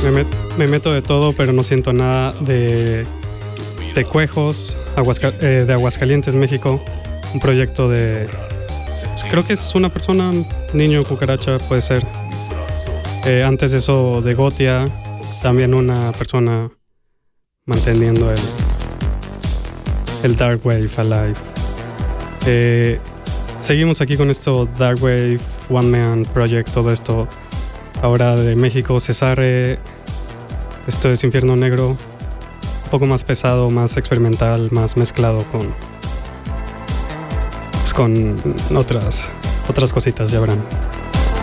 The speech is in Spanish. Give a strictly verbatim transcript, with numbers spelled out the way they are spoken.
me, met, me meto de todo, pero no siento nada de Tecuejos, Aguasca, eh, de Aguascalientes, México. Un proyecto de... Pues creo que es una persona, niño cucaracha, puede ser. Eh, antes de eso, de Gotia, también una persona manteniendo el, el Dark Wave alive. Eh, seguimos aquí con esto Dark Wave, One Man Project, todo esto. Ahora de México, Cesare, esto es Infierno Negro, un poco más pesado, más experimental, más mezclado con, pues con otras, otras cositas, ya verán.